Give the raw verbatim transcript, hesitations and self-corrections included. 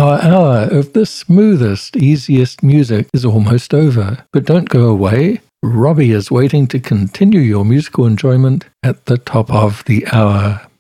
Our hour of the smoothest, easiest music is almost over. But don't go away. Robbie is waiting to continue your musical enjoyment at the top of the hour.